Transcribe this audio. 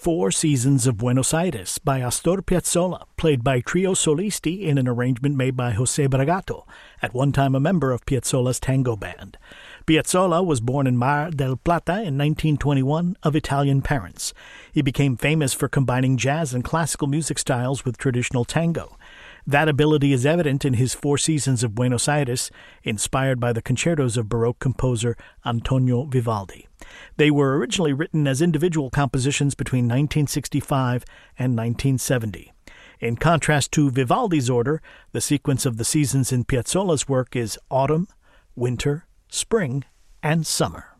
Four Seasons of Buenos Aires by Astor Piazzolla, played by Trio Solisti in an arrangement made by José Bragato, at one time a member of Piazzolla's tango band. Piazzolla was born in Mar del Plata in 1921 of Italian parents. He became famous for combining jazz and classical music styles with traditional tango. That ability is evident in his Four Seasons of Buenos Aires, inspired by the concertos of Baroque composer Antonio Vivaldi. They were originally written as individual compositions between 1965 and 1970. In contrast to Vivaldi's order, the sequence of the seasons in Piazzolla's work is autumn, winter, spring, and summer.